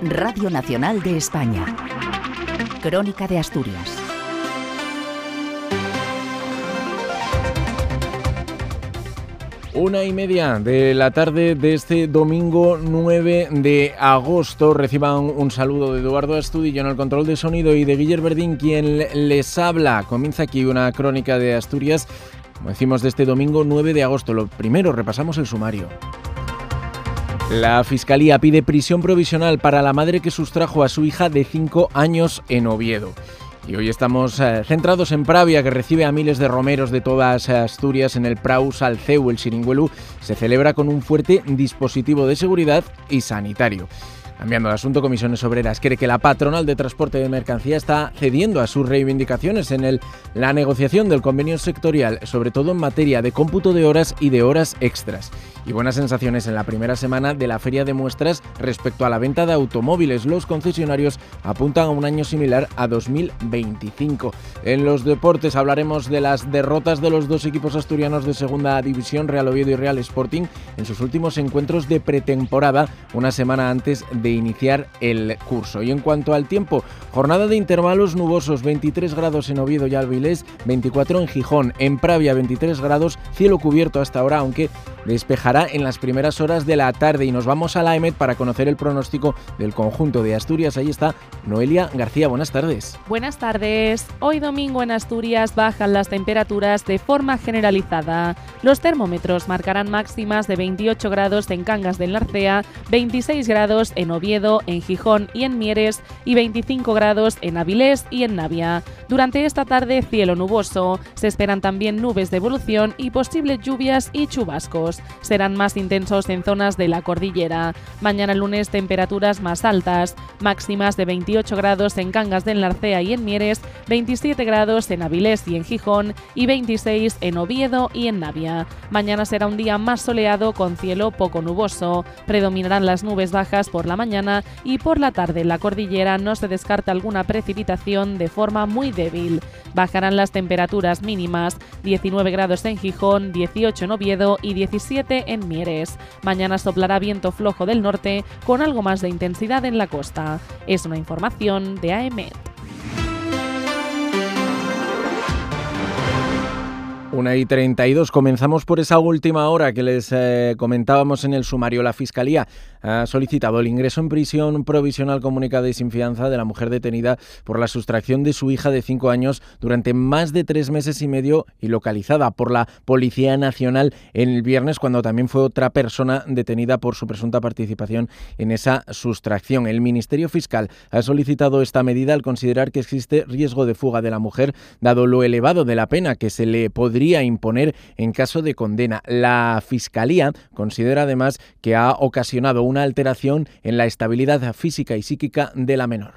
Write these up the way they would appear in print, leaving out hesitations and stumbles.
Radio Nacional de España. Crónica de Asturias. Una y media de la tarde de este domingo 9 de agosto. Reciban un saludo de Eduardo Astudillo en el control de sonido y de Guillermo Verdín, quien les habla. Comienza aquí una crónica de Asturias, como decimos, de este domingo 9 de agosto. Lo primero, repasamos el sumario. La Fiscalía pide prisión provisional para la madre que sustrajo a su hija de 5 años en Oviedo. Y hoy estamos centrados en Pravia, que recibe a miles de romeros de todas Asturias en el Prau Salceu. El Xiringuelu se celebra con un fuerte dispositivo de seguridad y sanitario. Cambiando de asunto, Comisiones Obreras cree que la patronal de transporte de mercancía está cediendo a sus reivindicaciones en la negociación del convenio sectorial, sobre todo en materia de cómputo de horas y de horas extras. Y buenas sensaciones en la primera semana de la feria de muestras respecto a la venta de automóviles. Los concesionarios apuntan a un año similar a 2025. En los deportes hablaremos de las derrotas de los dos equipos asturianos de segunda división, Real Oviedo y Real Sporting, en sus últimos encuentros de pretemporada, una semana antes de iniciar el curso. Y en cuanto al tiempo, jornada de intervalos nubosos, 23 grados en Oviedo y Avilés, 24 en Gijón, en Pravia 23 grados, cielo cubierto hasta ahora, aunque despejará en las primeras horas de la tarde. Y nos vamos a la EMET para conocer el pronóstico del conjunto de Asturias. Ahí está Noelia García, buenas tardes. Buenas tardes. Hoy domingo en Asturias bajan las temperaturas de forma generalizada. Los termómetros marcarán máximas de 28 grados en Cangas del Narcea, 26 grados en Oviedo, en Gijón y en Mieres y 25 grados en Avilés y en Navia. Durante esta tarde, cielo nuboso. Se esperan también nubes de evolución y posibles lluvias y chubascos. Serán más intensos en zonas de la cordillera. Mañana lunes, temperaturas más altas, máximas de 28 grados en Cangas del Narcea y en Mieres, 27 grados en Avilés y en Gijón y 26 en Oviedo y en Navia. Mañana será un día más soleado con cielo poco nuboso. Predominarán las nubes bajas por la mañana y por la tarde en la cordillera no se descarta alguna precipitación de forma muy débil. Bajarán las temperaturas mínimas, 19 grados en Gijón, 18 en Oviedo y 17 en Mieres. Mañana soplará viento flojo del norte con algo más de intensidad en la costa. Es una información de AEMET. 1:32. Comenzamos por esa última hora que les comentábamos en el sumario. La Fiscalía ha solicitado el ingreso en prisión provisional comunicada y sin fianza de la mujer detenida por la sustracción de su hija de 5 años durante más de 3 meses y medio y localizada por la Policía Nacional el viernes, cuando también fue otra persona detenida por su presunta participación en esa sustracción. El Ministerio Fiscal ha solicitado esta medida al considerar que existe riesgo de fuga de la mujer, dado lo elevado de la pena que se le podría imponer en caso de condena. La Fiscalía considera además que ha ocasionado una alteración en la estabilidad física y psíquica de la menor.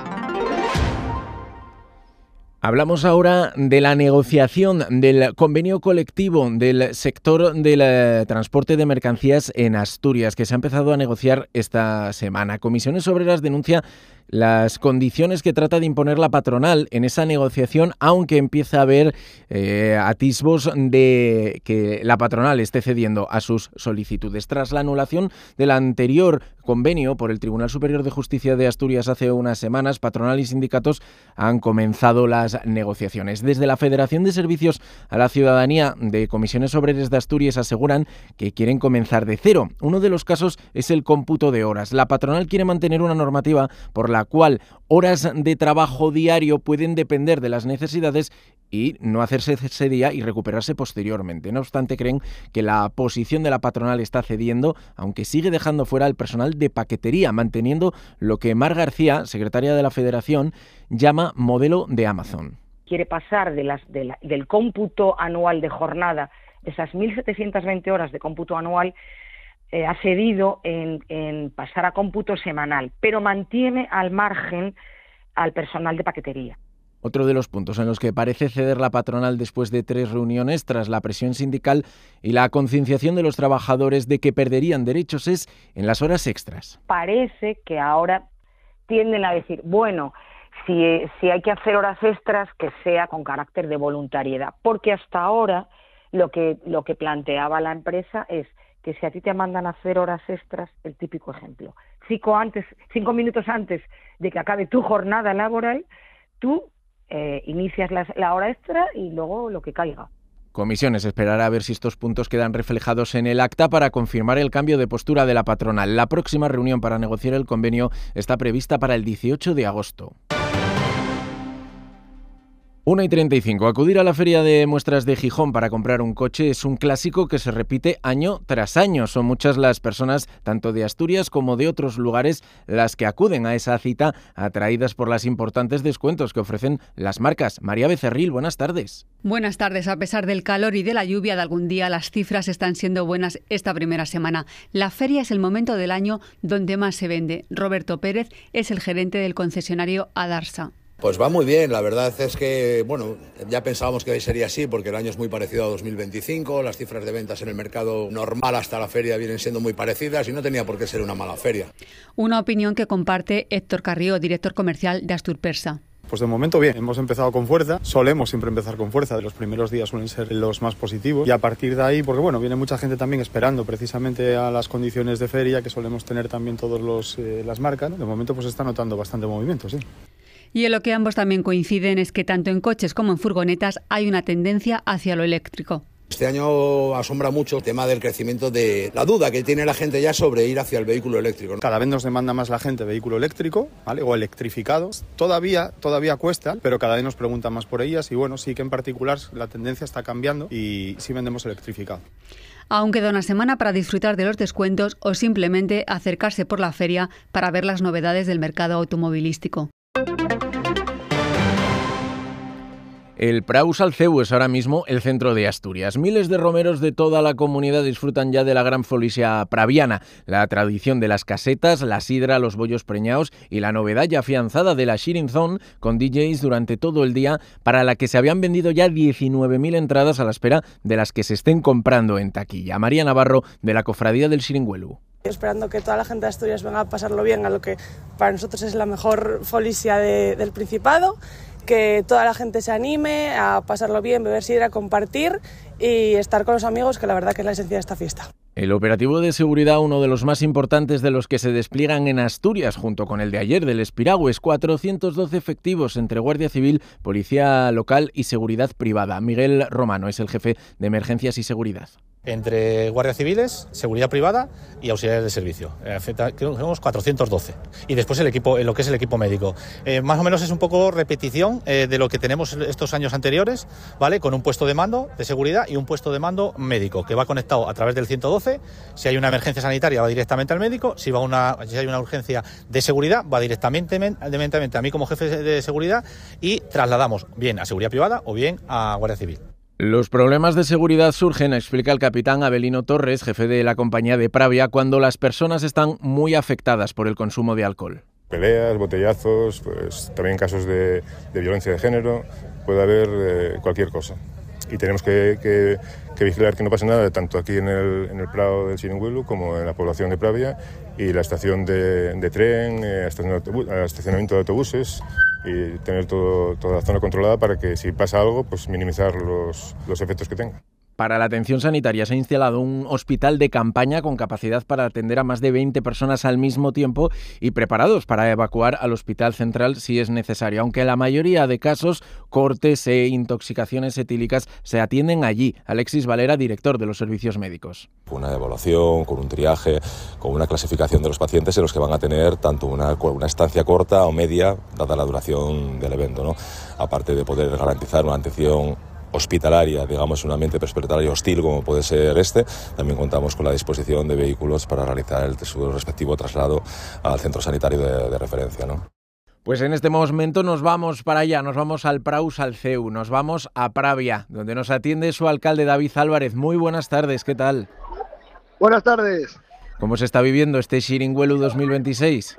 Hablamos ahora de la negociación del convenio colectivo del sector del transporte de mercancías en Asturias, que se ha empezado a negociar esta semana. Comisiones Obreras denuncia las condiciones que trata de imponer la patronal en esa negociación, aunque empieza a haber atisbos de que la patronal esté cediendo a sus solicitudes. Tras la anulación del anterior convenio por el Tribunal Superior de Justicia de Asturias hace unas semanas, patronal y sindicatos han comenzado las negociaciones. Desde la Federación de Servicios a la Ciudadanía de Comisiones Obreras de Asturias aseguran que quieren comenzar de cero. Uno de los casos es el cómputo de horas. La patronal quiere mantener una normativa por la cual horas de trabajo diario pueden depender de las necesidades y no hacerse ese día y recuperarse posteriormente. No obstante, creen que la posición de la patronal está cediendo, aunque sigue dejando fuera al personal de paquetería, manteniendo lo que Mar García, secretaria de la Federación, llama modelo de Amazon. Quiere pasar del cómputo anual de jornada, de esas 1.720 horas de cómputo anual, ha cedido en pasar a cómputo semanal, pero mantiene al margen al personal de paquetería. Otro de los puntos en los que parece ceder la patronal después de 3 reuniones tras la presión sindical y la concienciación de los trabajadores de que perderían derechos es en las horas extras. Parece que ahora tienden a decir, bueno, si hay que hacer horas extras, que sea con carácter de voluntariedad, porque hasta ahora lo que planteaba la empresa es que si a ti te mandan a hacer horas extras, el típico ejemplo, 5 minutos antes de que acabe tu jornada laboral, tú inicias la hora extra y luego lo que caiga. Comisiones esperará a ver si estos puntos quedan reflejados en el acta para confirmar el cambio de postura de la patronal. La próxima reunión para negociar el convenio está prevista para el 18 de agosto. 1:35. Acudir a la Feria de Muestras de Gijón para comprar un coche es un clásico que se repite año tras año. Son muchas las personas, tanto de Asturias como de otros lugares, las que acuden a esa cita atraídas por los importantes descuentos que ofrecen las marcas. María Becerril, buenas tardes. Buenas tardes. A pesar del calor y de la lluvia de algún día, las cifras están siendo buenas esta primera semana. La feria es el momento del año donde más se vende. Roberto Pérez es el gerente del concesionario Adarsa. Pues va muy bien, la verdad es que, bueno, ya pensábamos que hoy sería así porque el año es muy parecido a 2025, las cifras de ventas en el mercado normal hasta la feria vienen siendo muy parecidas y no tenía por qué ser una mala feria. Una opinión que comparte Héctor Carrió, director comercial de Asturpersa. Pues de momento bien, hemos empezado con fuerza, solemos siempre empezar con fuerza, de los primeros días suelen ser los más positivos y a partir de ahí, porque bueno, viene mucha gente también esperando precisamente a las condiciones de feria que solemos tener también todas las marcas, ¿no? De momento pues se está notando bastante movimiento, sí. Y en lo que ambos también coinciden es que tanto en coches como en furgonetas hay una tendencia hacia lo eléctrico. Este año asombra mucho el tema del crecimiento de la duda que tiene la gente ya sobre ir hacia el vehículo eléctrico. Cada vez nos demanda más la gente vehículo eléctrico, ¿vale? O electrificado. Todavía cuesta, pero cada vez nos preguntan más por ellas y bueno, sí que en particular la tendencia está cambiando y sí vendemos electrificado. Aún queda una semana para disfrutar de los descuentos o simplemente acercarse por la feria para ver las novedades del mercado automovilístico. El Prau Salceu es ahora mismo el centro de Asturias. Miles de romeros de toda la comunidad disfrutan ya de la gran folisia praviana, la tradición de las casetas, la sidra, los bollos preñados y la novedad ya afianzada de la Shirin Zone con DJs durante todo el día, para la que se habían vendido ya 19.000 entradas a la espera de las que se estén comprando en taquilla. María Navarro, de la Cofradía del Xiringuelu. Esperando que toda la gente de Asturias venga a pasarlo bien a lo que para nosotros es la mejor folisia del Principado, que toda la gente se anime a pasarlo bien, beber sidra, compartir y estar con los amigos, que la verdad que es la esencia de esta fiesta. El operativo de seguridad, uno de los más importantes de los que se despliegan en Asturias, junto con el de ayer del Espiragües, 412 efectivos entre Guardia Civil, Policía Local y Seguridad Privada. Miguel Romano es el jefe de Emergencias y Seguridad. Entre guardias civiles, seguridad privada y auxiliares de servicio. Creo que tenemos 412. Y después el equipo, lo que es el equipo médico. Más o menos es un poco repetición de lo que tenemos estos años anteriores, ¿vale? Con un puesto de mando de seguridad y un puesto de mando médico, que va conectado a través del 112. Si hay una emergencia sanitaria va directamente al médico. Si hay una urgencia de seguridad va directamente a mí como jefe de seguridad y trasladamos bien a seguridad privada o bien a Guardia Civil. Los problemas de seguridad surgen, explica el capitán Abelino Torres, jefe de la compañía de Pravia, cuando las personas están muy afectadas por el consumo de alcohol. Peleas, botellazos, pues también casos de violencia de género, puede haber cualquier cosa. Y tenemos que vigilar que no pase nada, tanto aquí en el Prado del Xiringuelu como en la población de Pravia y la estación de tren, estacionamiento de autobuses, y tener toda la zona controlada para que si pasa algo, pues minimizar los efectos que tenga. Para la atención sanitaria se ha instalado un hospital de campaña con capacidad para atender a más de 20 personas al mismo tiempo y preparados para evacuar al hospital central si es necesario, aunque la mayoría de casos, cortes e intoxicaciones etílicas se atienden allí. Alexis Valera, director de los servicios médicos. Una evaluación, con un triaje, con una clasificación de los pacientes en los que van a tener tanto una estancia corta o media, dada la duración del evento, ¿no? Aparte de poder garantizar una atención hospitalaria, digamos, un ambiente hospitalario hostil como puede ser también contamos con la disposición de vehículos para realizar su respectivo traslado al centro sanitario de referencia, ¿no? Pues en este momento nos vamos para allá, nos vamos al Prau Salceu, nos vamos a Pravia, donde nos atiende su alcalde David Álvarez. Muy buenas tardes, ¿qué tal? Buenas tardes. ¿Cómo se está viviendo este Xiringuelu 2026?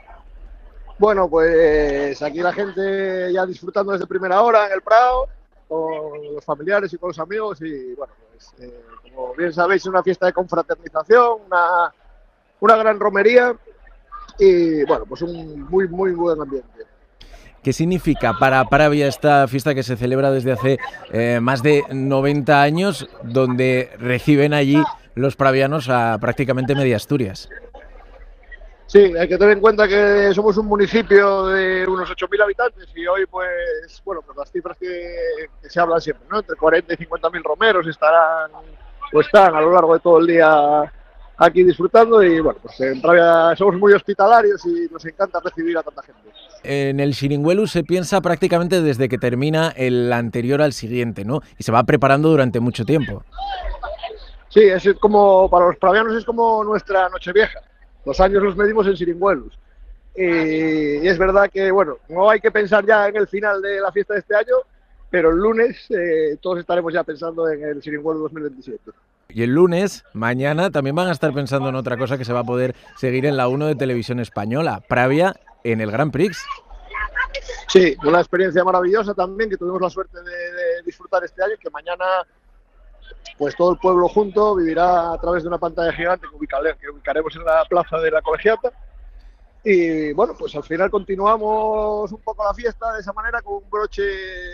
Bueno, pues aquí la gente ya disfrutando desde primera hora en el Prado, con los familiares y con los amigos y bueno, pues como bien sabéis es una fiesta de confraternización, una gran romería y bueno, pues un muy buen ambiente. ¿Qué significa para Pravia esta fiesta que se celebra desde hace más de 90 años, donde reciben allí los pravianos a prácticamente media Asturias? Sí, hay que tener en cuenta que somos un municipio de unos 8.000 habitantes y hoy, pues las cifras que se hablan siempre, ¿no? Entre 40 y 50.000 romeros están a lo largo de todo el día aquí disfrutando y pues en Pravia somos muy hospitalarios y nos encanta recibir a tanta gente. En el Xiringuelu se piensa prácticamente desde que termina el anterior al siguiente, ¿no? Y se va preparando durante mucho tiempo. Sí, es como, para los pravianos es como nuestra Nochevieja. Los años los medimos en Xiringuelus. Y es verdad que, no hay que pensar ya en el final de la fiesta de este año, pero el lunes todos estaremos ya pensando en el Xiringuelu 2027. Y el lunes, mañana, también van a estar pensando en otra cosa que se va a poder seguir en la 1 de Televisión Española, Pravia en el Grand Prix. Sí, una experiencia maravillosa también que tuvimos la suerte de disfrutar este año, que mañana pues todo el pueblo junto vivirá a través de una pantalla gigante que ubicaremos en la plaza de la Colegiata. Y pues al final continuamos un poco la fiesta de esa manera, con un broche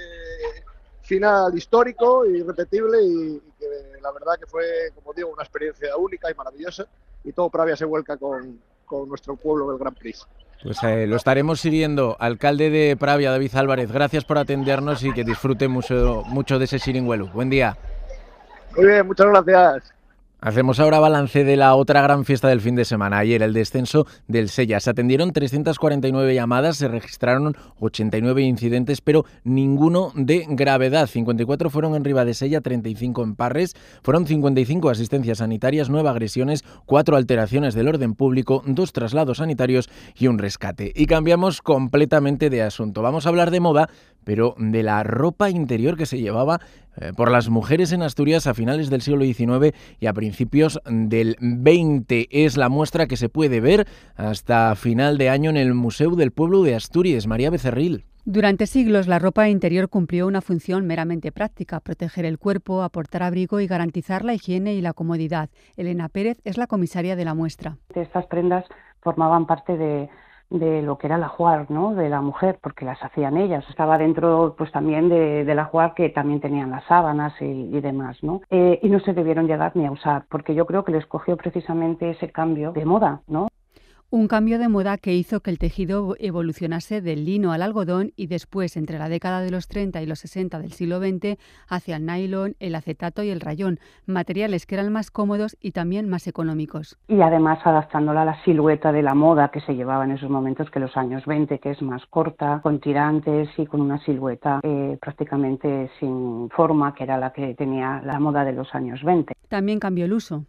final histórico y irrepetible y que la verdad que fue, como digo, una experiencia única y maravillosa, y todo Pravia se vuelca con nuestro pueblo del Grand Prix. Pues lo estaremos siguiendo. Alcalde de Pravia, David Álvarez, gracias por atendernos y que disfrute mucho de ese Xiringuelu. Buen día. Muy bien, muchas gracias. Hacemos ahora balance de la otra gran fiesta del fin de semana. Ayer, el descenso del Sella. Se atendieron 349 llamadas, se registraron 89 incidentes, pero ninguno de gravedad. 54 fueron en Ribadesella, 35 en Parres. Fueron 55 asistencias sanitarias, 9 agresiones, 4 alteraciones del orden público, 2 traslados sanitarios y un rescate. Y cambiamos completamente de asunto. Vamos a hablar de moda, pero de la ropa interior que se llevaba por las mujeres en Asturias a finales del siglo XIX y a principios del XX. Es la muestra que se puede ver hasta final de año en el Museo del Pueblo de Asturias. María Becerril. Durante siglos, la ropa interior cumplió una función meramente práctica: proteger el cuerpo, aportar abrigo y garantizar la higiene y la comodidad. Elena Pérez es la comisaria de la muestra. Estas prendas formaban parte de lo que era el ajuar, ¿no?, de la mujer, porque las hacían ellas. Estaba dentro, pues también del ajuar, que también tenían las sábanas y demás, ¿no? Y no se debieron llegar ni a usar, porque yo creo que les cogió precisamente ese cambio de moda, ¿no? Un cambio de moda que hizo que el tejido evolucionase del lino al algodón y después, entre la década de los 30 y los 60 del siglo XX, hacia el nylon, el acetato y el rayón, materiales que eran más cómodos y también más económicos. Y además adaptándola a la silueta de la moda que se llevaba en esos momentos, que los años 20, que es más corta, con tirantes y con una silueta prácticamente sin forma, que era la que tenía la moda de los años 20. También cambió el uso.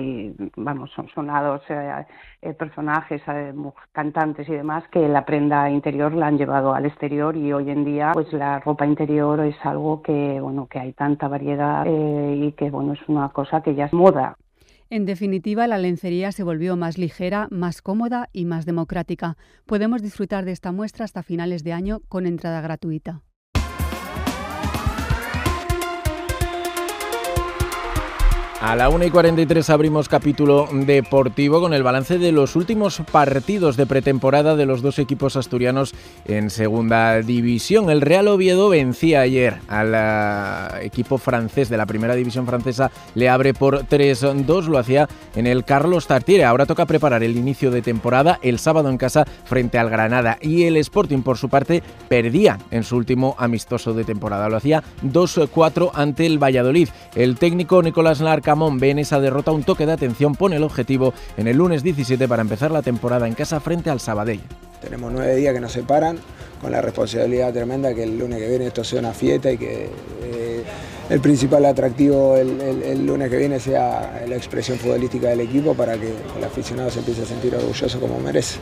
Son sonados personajes, cantantes y demás, que la prenda interior la han llevado al exterior, y hoy en día pues la ropa interior es algo que hay tanta variedad y que es una cosa que ya es moda. En definitiva, la lencería se volvió más ligera, más cómoda y más democrática. Podemos disfrutar de esta muestra hasta finales de año con entrada gratuita. A la 1:43 abrimos capítulo deportivo con el balance de los últimos partidos de pretemporada de los dos equipos asturianos en segunda división. El Real Oviedo vencía ayer al equipo francés de la primera división francesa, Le Havre por 3-2, lo hacía en el Carlos Tartiere. Ahora toca preparar el inicio de temporada el sábado en casa frente al Granada, y el Sporting por su parte perdía en su último amistoso de temporada, lo hacía 2-4 ante el Valladolid. El técnico Nicolás Larcamón ve en esa derrota un toque de atención, pone el objetivo en el lunes 17 para empezar la temporada en casa frente al Sabadell. Tenemos 9 días que nos separan, con la responsabilidad tremenda que el lunes que viene esto sea una fiesta y que el principal atractivo el lunes que viene sea la expresión futbolística del equipo, para que el aficionado se empiece a sentir orgulloso como merece.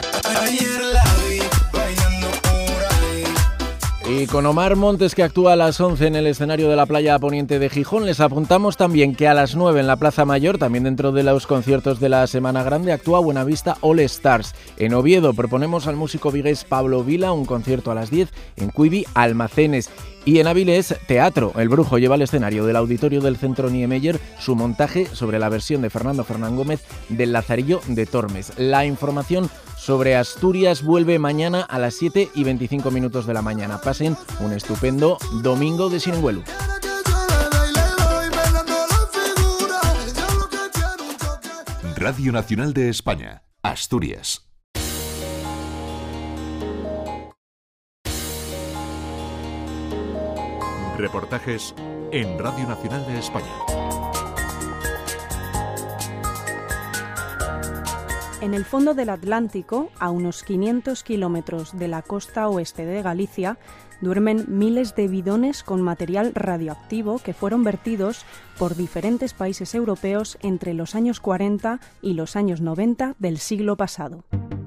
Y con Omar Montes, que actúa a las 11 en el escenario de la playa poniente de Gijón, les apuntamos también que a las 9 en la Plaza Mayor, también dentro de los conciertos de la Semana Grande, actúa Buenavista All Stars. En Oviedo proponemos al músico vigués Pablo Vila un concierto a las 10, en Cuivi Almacenes. Y en Avilés, teatro. El Brujo lleva al escenario del auditorio del Centro Niemeyer su montaje sobre la versión de Fernando Fernán Gómez del Lazarillo de Tormes. La información sobre Asturias vuelve mañana a las 7:25 de la mañana. Pasen un estupendo domingo de Xiringuelu. Radio Nacional de España. Asturias. Reportajes en Radio Nacional de España. En el fondo del Atlántico, a unos 500 kilómetros de la costa oeste de Galicia, duermen miles de bidones con material radioactivo que fueron vertidos por diferentes países europeos entre los años 40 y los años 90 del siglo pasado.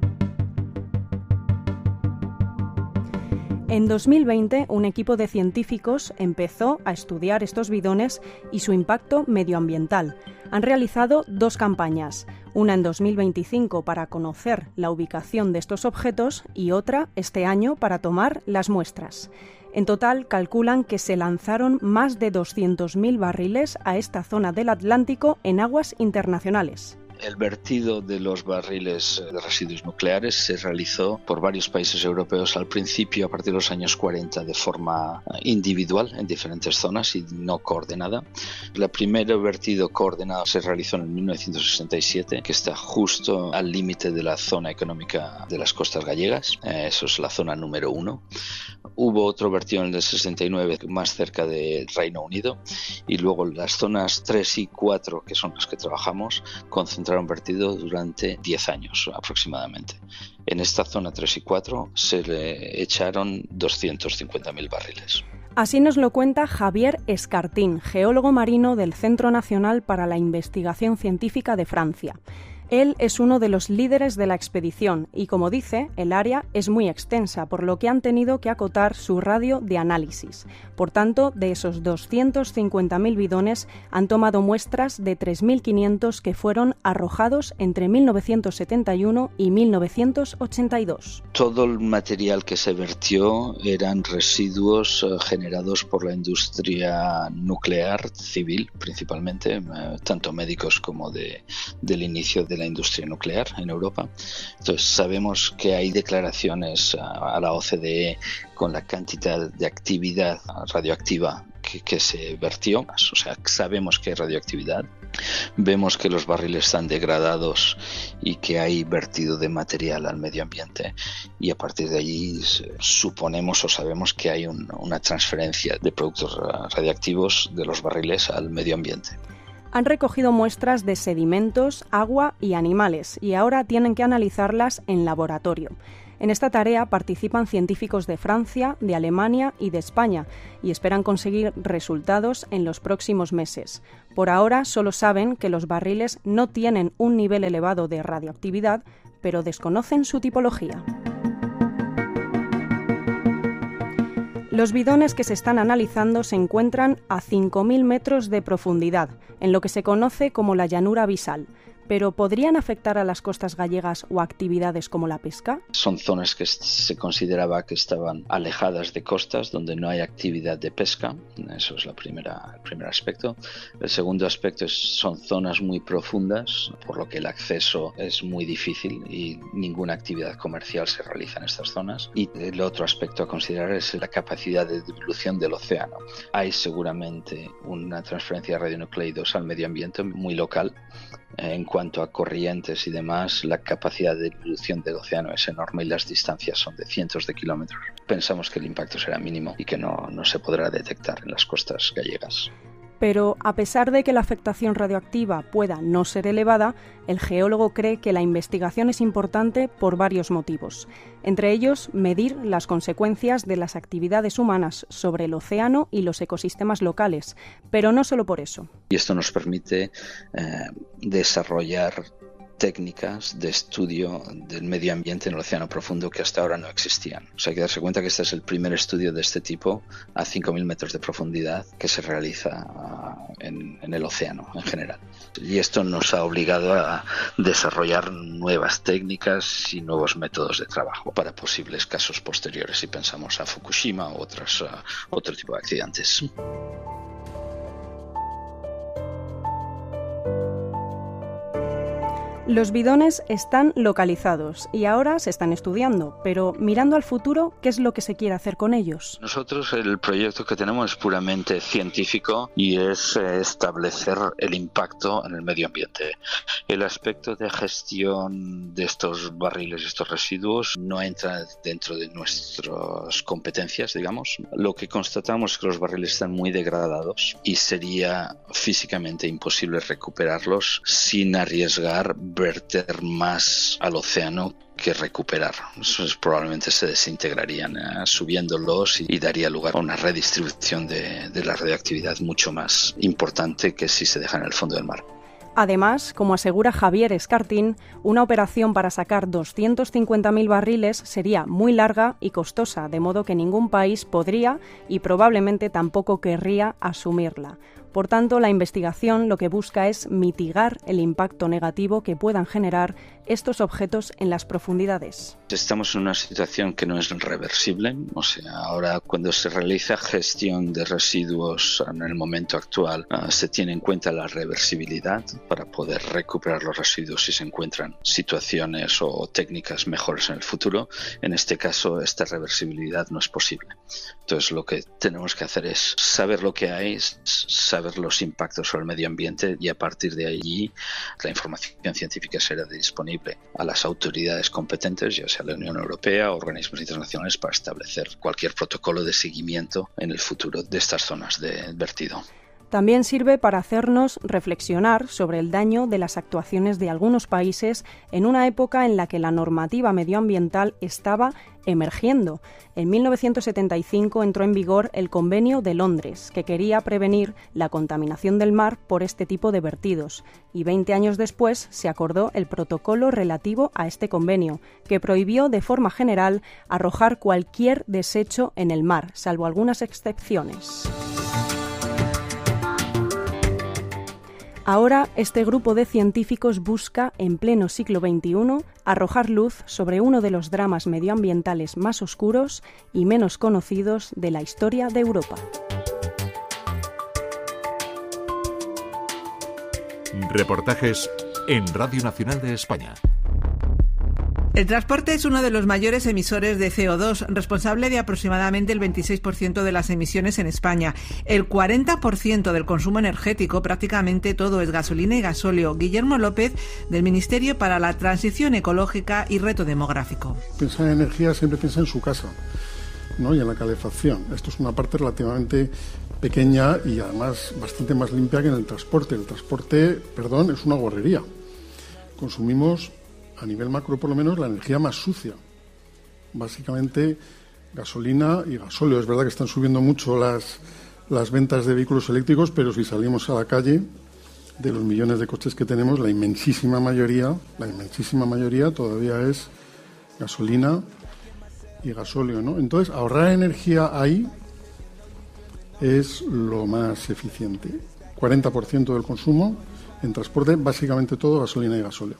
En 2020, un equipo de científicos empezó a estudiar estos bidones y su impacto medioambiental. Han realizado 2 campañas, una en 2025 para conocer la ubicación de estos objetos y otra este año para tomar las muestras. En total, calculan que se lanzaron más de 200.000 barriles a esta zona del Atlántico en aguas internacionales. El vertido de los barriles de residuos nucleares se realizó por varios países europeos al principio, a partir de los años 40, de forma individual en diferentes zonas y no coordinada. El primer vertido coordinado se realizó en 1967, que está justo al límite de la zona económica de las costas gallegas. Eso es la zona número 1. Hubo otro vertido en el 69 más cerca del Reino Unido, y luego las zonas 3 y 4, que son las que trabajamos, concentraron vertido durante 10 años aproximadamente. En esta zona 3 y 4 se le echaron 250.000 barriles. Así nos lo cuenta Javier Escartín, geólogo marino del Centro Nacional para la Investigación Científica de Francia. Él es uno de los líderes de la expedición y, como dice, el área es muy extensa, por lo que han tenido que acotar su radio de análisis. Por tanto, de esos 250.000 bidones han tomado muestras de 3.500 que fueron arrojados entre 1971 y 1982. Todo el material que se vertió eran residuos generados por la industria nuclear civil, principalmente, tanto médicos como del inicio de la industria nuclear en Europa. Entonces sabemos que hay declaraciones a la OCDE con la cantidad de actividad radioactiva que se vertió. O sea, sabemos que hay radioactividad. Vemos que los barriles están degradados y que hay vertido de material al medio ambiente, y a partir de allí suponemos o sabemos que hay una transferencia de productos radiactivos de los barriles al medio ambiente. Han recogido muestras de sedimentos, agua y animales y ahora tienen que analizarlas en laboratorio. En esta tarea participan científicos de Francia, de Alemania y de España y esperan conseguir resultados en los próximos meses. Por ahora solo saben que los barriles no tienen un nivel elevado de radioactividad, pero desconocen su tipología. Los bidones que se están analizando se encuentran a 5.000 metros de profundidad, en lo que se conoce como la llanura abisal. ¿Pero podrían afectar a las costas gallegas o actividades como la pesca? Son zonas que se consideraba que estaban alejadas de costas, donde no hay actividad de pesca. Eso es el primer aspecto. El segundo aspecto son zonas muy profundas, por lo que el acceso es muy difícil y ninguna actividad comercial se realiza en estas zonas. Y el otro aspecto a considerar es la capacidad de dilución del océano. Hay seguramente una transferencia de radionucleidos al medio ambiente muy local. En cuanto a corrientes y demás, la capacidad de dilución del océano es enorme y las distancias son de cientos de kilómetros. Pensamos que el impacto será mínimo y que no se podrá detectar en las costas gallegas. Pero a pesar de que la afectación radioactiva pueda no ser elevada, el geólogo cree que la investigación es importante por varios motivos. Entre ellos, medir las consecuencias de las actividades humanas sobre el océano y los ecosistemas locales, pero no solo por eso. Y esto nos permite desarrollar técnicas de estudio del medio ambiente en el océano profundo que hasta ahora no existían. O sea, hay que darse cuenta que este es el primer estudio de este tipo a 5.000 metros de profundidad que se realiza en el océano en general. Y esto nos ha obligado a desarrollar nuevas técnicas y nuevos métodos de trabajo para posibles casos posteriores, si pensamos a Fukushima o otro tipo de accidentes. Los bidones están localizados y ahora se están estudiando, pero mirando al futuro, ¿qué es lo que se quiere hacer con ellos? Nosotros el proyecto que tenemos es puramente científico y es establecer el impacto en el medio ambiente. El aspecto de gestión de estos barriles, estos residuos, no entra dentro de nuestras competencias, digamos. Lo que constatamos es que los barriles están muy degradados y sería físicamente imposible recuperarlos sin arriesgar verter más al océano que recuperar. Probablemente se desintegrarían subiéndolos y daría lugar a una redistribución de la radioactividad mucho más importante que si se deja en el fondo del mar. Además, como asegura Javier Escartín, una operación para sacar 250.000 barriles sería muy larga y costosa, de modo que ningún país podría y probablemente tampoco querría asumirla. Por tanto, la investigación lo que busca es mitigar el impacto negativo que puedan generar estos objetos en las profundidades. Estamos en una situación que no es reversible, o sea, ahora cuando se realiza gestión de residuos en el momento actual, se tiene en cuenta la reversibilidad para poder recuperar los residuos si se encuentran situaciones o técnicas mejores en el futuro. En este caso, esta reversibilidad no es posible. Entonces, lo que tenemos que hacer es saber lo que hay, saber los impactos sobre el medio ambiente y a partir de allí la información científica será disponible a las autoridades competentes, ya sea la Unión Europea o organismos internacionales, para establecer cualquier protocolo de seguimiento en el futuro de estas zonas de vertido. También sirve para hacernos reflexionar sobre el daño de las actuaciones de algunos países en una época en la que la normativa medioambiental estaba emergiendo. En 1975 entró en vigor el Convenio de Londres, que quería prevenir la contaminación del mar por este tipo de vertidos, y 20 años después se acordó el protocolo relativo a este convenio, que prohibió de forma general arrojar cualquier desecho en el mar, salvo algunas excepciones. Ahora, este grupo de científicos busca, en pleno siglo XXI, arrojar luz sobre uno de los dramas medioambientales más oscuros y menos conocidos de la historia de Europa. Reportajes en Radio Nacional de España. El transporte es uno de los mayores emisores de CO2, responsable de aproximadamente el 26% de las emisiones en España. El 40% del consumo energético, prácticamente todo, es gasolina y gasóleo. Guillermo López, del Ministerio para la Transición Ecológica y Reto Demográfico. Pensar en energía siempre piensa en su casa, ¿no? Y en la calefacción. Esto es una parte relativamente pequeña y además bastante más limpia que en el transporte. El transporte, es una guarrería. Consumimos, a nivel macro por lo menos, la energía más sucia. Básicamente gasolina y gasóleo. Es verdad que están subiendo mucho las ventas de vehículos eléctricos, pero si salimos a la calle, de los millones de coches que tenemos, la inmensísima mayoría todavía es gasolina y gasóleo, ¿no? Entonces, ahorrar energía ahí es lo más eficiente. 40% del consumo en transporte, básicamente todo gasolina y gasóleo.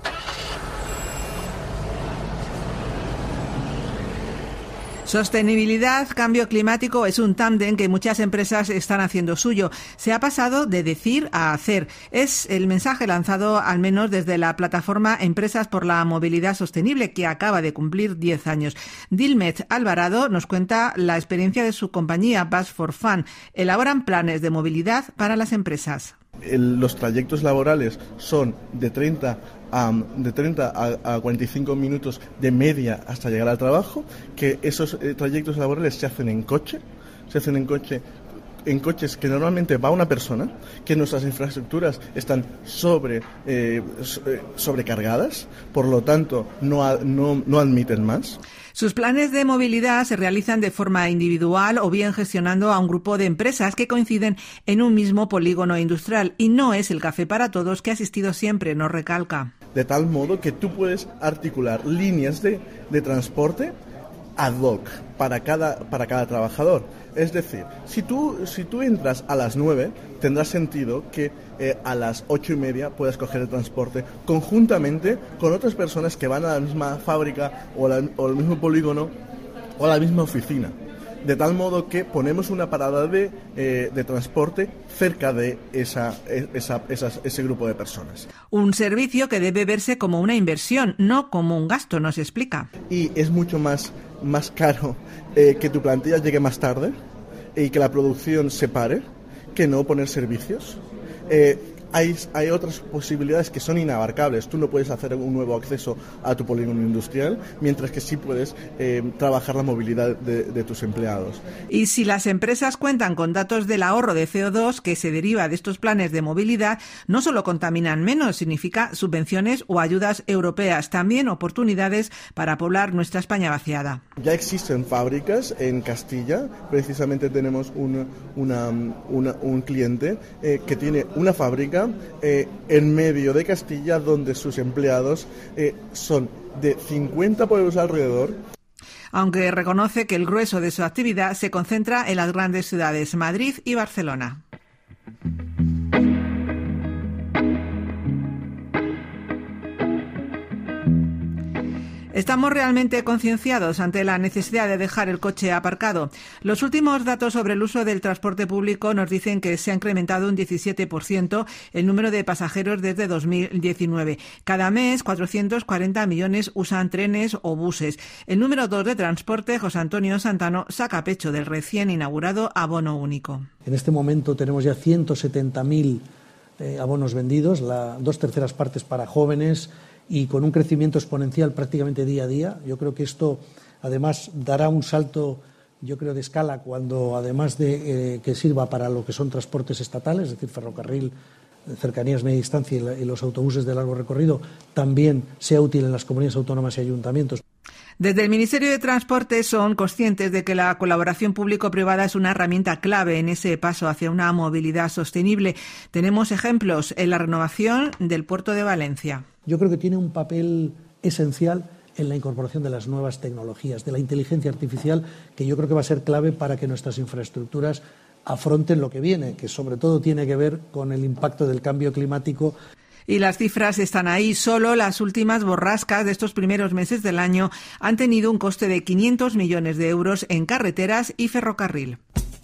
Sostenibilidad, cambio climático es un tándem que muchas empresas están haciendo suyo. Se ha pasado de decir a hacer. Es el mensaje lanzado al menos desde la plataforma Empresas por la Movilidad Sostenible, que acaba de cumplir 10 años. Dilmet Alvarado nos cuenta la experiencia de su compañía Bus for Fun. Elaboran planes de movilidad para las empresas. Los trayectos laborales son de 30 a 45 minutos de media hasta llegar al trabajo, que esos trayectos laborales se hacen en coches que normalmente va una persona, que nuestras infraestructuras están sobrecargadas, por lo tanto no admiten más. Sus planes de movilidad se realizan de forma individual o bien gestionando a un grupo de empresas que coinciden en un mismo polígono industrial, y no es el café para todos que ha existido siempre, nos recalca. De tal modo que tú puedes articular líneas de transporte ad hoc para cada trabajador. Es decir, si tú entras a las 9, tendrá sentido que a las 8:30 puedas coger el transporte conjuntamente con otras personas que van a la misma fábrica o al mismo polígono o a la misma oficina. de tal modo que ponemos una parada de transporte cerca de ese grupo de personas. Un servicio que debe verse como una inversión, no como un gasto, nos explica. Y es mucho más caro que tu plantilla llegue más tarde y que la producción se pare, que no poner servicios. Hay otras posibilidades que son inabarcables. Tú no puedes hacer un nuevo acceso a tu polígono industrial, mientras que sí puedes trabajar la movilidad de tus empleados. Y si las empresas cuentan con datos del ahorro de CO2 que se deriva de estos planes de movilidad, no solo contaminan menos, significa subvenciones o ayudas europeas, también oportunidades para poblar nuestra España vaciada. Ya existen fábricas en Castilla. Precisamente tenemos un cliente que tiene una fábrica en medio de Castilla, donde sus empleados son de 50 pueblos alrededor. Aunque reconoce que el grueso de su actividad se concentra en las grandes ciudades, Madrid y Barcelona. ¿Estamos realmente concienciados ante la necesidad de dejar el coche aparcado? Los últimos datos sobre el uso del transporte público nos dicen que se ha incrementado un 17% el número de pasajeros desde 2019. Cada mes, 440 millones usan trenes o buses. El número 2 de transporte, José Antonio Santano, saca pecho del recién inaugurado abono único. En este momento tenemos ya 170.000 abonos vendidos, 2/3 partes para jóvenes, y con un crecimiento exponencial prácticamente día a día. Yo creo que esto, además, dará un salto, yo creo, de escala cuando, además de que sirva para lo que son transportes estatales, es decir, ferrocarril, cercanías media distancia y los autobuses de largo recorrido, también sea útil en las comunidades autónomas y ayuntamientos. Desde el Ministerio de Transporte son conscientes de que la colaboración público-privada es una herramienta clave en ese paso hacia una movilidad sostenible. Tenemos ejemplos en la renovación del puerto de Valencia. Yo creo que tiene un papel esencial en la incorporación de las nuevas tecnologías, de la inteligencia artificial, que yo creo que va a ser clave para que nuestras infraestructuras afronten lo que viene, que sobre todo tiene que ver con el impacto del cambio climático. Y las cifras están ahí. Solo las últimas borrascas de estos primeros meses del año han tenido un coste de 500 millones de euros en carreteras y ferrocarril.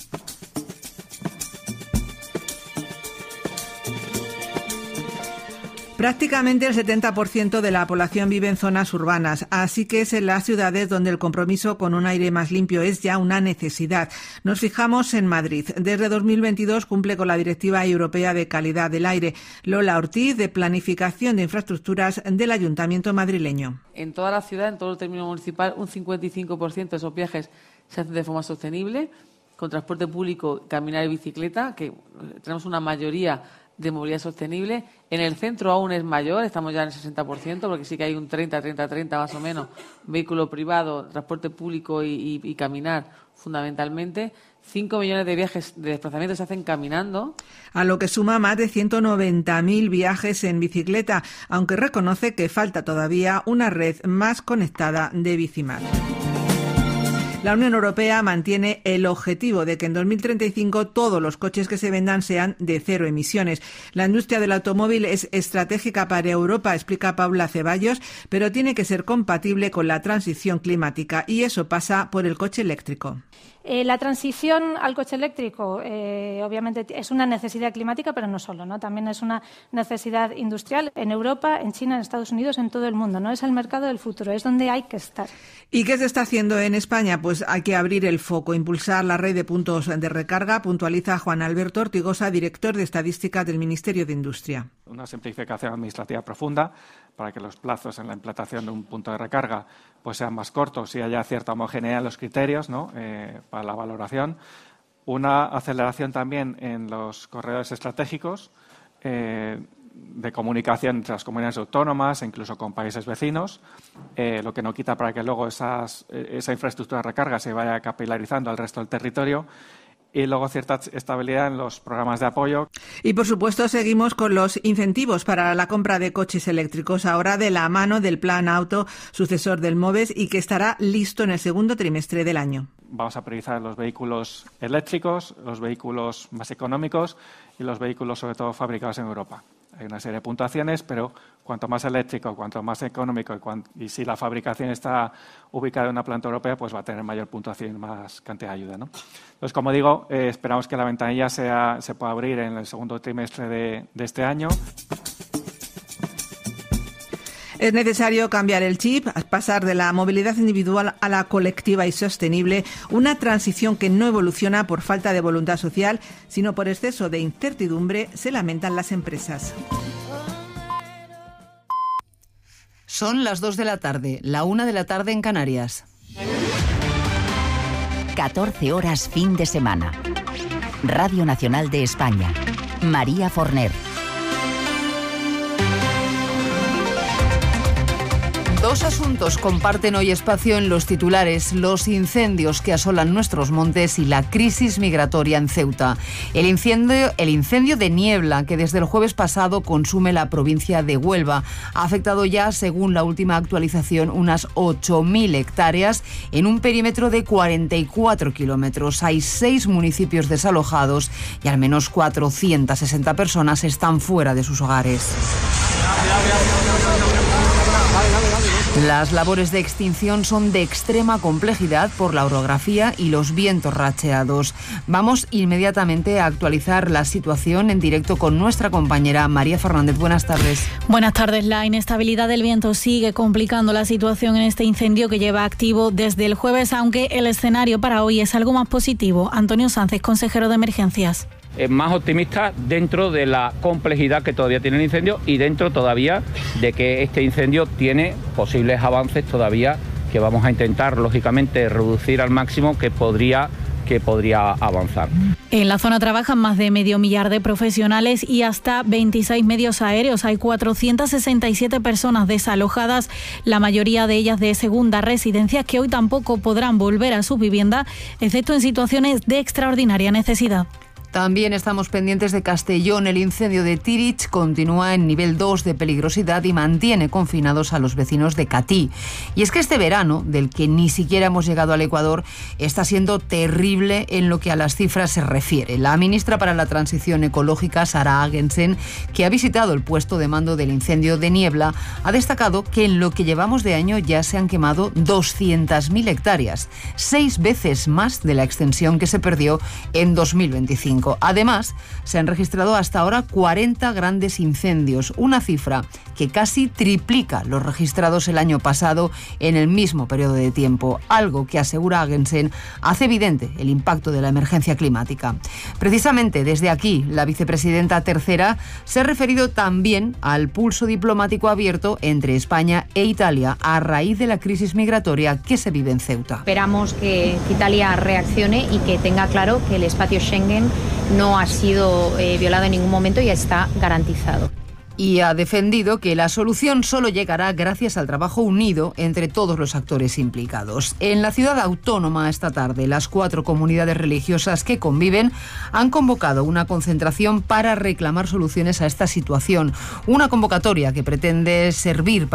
Prácticamente el 70% de la población vive en zonas urbanas, así que es en las ciudades donde el compromiso con un aire más limpio es ya una necesidad. Nos fijamos en Madrid. Desde 2022 cumple con la Directiva Europea de Calidad del Aire. Lola Ortiz, de Planificación de Infraestructuras del Ayuntamiento madrileño. En toda la ciudad, en todo el término municipal, un 55% de esos viajes se hacen de forma sostenible, con transporte público, caminar y bicicleta, que tenemos una mayoría de movilidad sostenible. En el centro aún es mayor, estamos ya en el 60%, porque sí que hay un 30 más o menos, vehículo privado, transporte público y caminar fundamentalmente. 5 millones de viajes de desplazamiento se hacen caminando. A lo que suma más de 190.000 viajes en bicicleta, aunque reconoce que falta todavía una red más conectada de Bicimar. La Unión Europea mantiene el objetivo de que en 2035 todos los coches que se vendan sean de cero emisiones. La industria del automóvil es estratégica para Europa, explica Paula Ceballos, pero tiene que ser compatible con la transición climática y eso pasa por el coche eléctrico. La transición al coche eléctrico obviamente es una necesidad climática, pero no solo, ¿no? También es una necesidad industrial en Europa, en China, en Estados Unidos, en todo el mundo, ¿no? Es el mercado del futuro, es donde hay que estar. ¿Y qué se está haciendo en España? Pues hay que abrir el foco, impulsar la red de puntos de recarga, puntualiza Juan Alberto Ortigosa, director de Estadística del Ministerio de Industria. Una simplificación administrativa profunda para que los plazos en la implantación de un punto de recarga pues sean más cortos y haya cierta homogeneidad en los criterios, ¿no? Para la valoración. Una aceleración también en los corredores estratégicos de comunicación entre las comunidades autónomas e incluso con países vecinos, lo que no quita para que luego esa infraestructura de recarga se vaya capilarizando al resto del territorio. Y luego cierta estabilidad en los programas de apoyo. Y, por supuesto, seguimos con los incentivos para la compra de coches eléctricos, ahora de la mano del Plan Auto, sucesor del MOVES, y que estará listo en el segundo trimestre del año. Vamos a priorizar los vehículos eléctricos, los vehículos más económicos y los vehículos, sobre todo, fabricados en Europa. Hay una serie de puntuaciones, pero cuanto más eléctrico, cuanto más económico y si la fabricación está ubicada en una planta europea, pues va a tener mayor puntuación y más cantidad de ayuda, ¿no? Entonces, como digo, esperamos que la ventanilla se pueda abrir en el segundo trimestre de este año. Es necesario cambiar el chip, pasar de la movilidad individual a la colectiva y sostenible, una transición que no evoluciona por falta de voluntad social, sino por exceso de incertidumbre, se lamentan las empresas. Son las 2 de la tarde, la 1 de la tarde en Canarias. 14 horas fin de semana. Radio Nacional de España. María Forner. Dos asuntos comparten hoy espacio en los titulares: los incendios que asolan nuestros montes y la crisis migratoria en Ceuta. El incendio de niebla que desde el jueves pasado consume la provincia de Huelva ha afectado ya, según la última actualización, unas 8.000 hectáreas en un perímetro de 44 kilómetros. Hay 6 municipios desalojados y al menos 460 personas están fuera de sus hogares. Las labores de extinción son de extrema complejidad por la orografía y los vientos racheados. Vamos inmediatamente a actualizar la situación en directo con nuestra compañera María Fernández. Buenas tardes. Buenas tardes. La inestabilidad del viento sigue complicando la situación en este incendio que lleva activo desde el jueves, aunque el escenario para hoy es algo más positivo. Antonio Sánchez, consejero de Emergencias. Más optimista dentro de la complejidad que todavía tiene el incendio y dentro todavía de que este incendio tiene posibles avances todavía que vamos a intentar, lógicamente, reducir al máximo que podría avanzar. En la zona trabajan más de 500.000 de profesionales y hasta 26 medios aéreos. Hay 467 personas desalojadas, la mayoría de ellas de segunda residencia, que hoy tampoco podrán volver a su vivienda, excepto en situaciones de extraordinaria necesidad. También estamos pendientes de Castellón. El incendio de Tirich continúa en nivel 2 de peligrosidad y mantiene confinados a los vecinos de Catí. Y es que este verano, del que ni siquiera hemos llegado al Ecuador, está siendo terrible en lo que a las cifras se refiere. La ministra para la Transición Ecológica, Sara Agensen, que ha visitado el puesto de mando del incendio de Niebla, ha destacado que en lo que llevamos de año ya se han quemado 200.000 hectáreas, 6 veces más de la extensión que se perdió en 2025. Además, se han registrado hasta ahora 40 grandes incendios, una cifra que casi triplica los registrados el año pasado en el mismo periodo de tiempo, algo que, asegura Agensen, hace evidente el impacto de la emergencia climática. Precisamente desde aquí, la vicepresidenta tercera se ha referido también al pulso diplomático abierto entre España e Italia a raíz de la crisis migratoria que se vive en Ceuta. Esperamos que Italia reaccione y que tenga claro que el espacio Schengen no ha sido violado en ningún momento y está garantizado. Y ha defendido que la solución solo llegará gracias al trabajo unido entre todos los actores implicados. En la ciudad autónoma esta tarde, las 4 comunidades religiosas que conviven han convocado una concentración para reclamar soluciones a esta situación. Una convocatoria que pretende servir para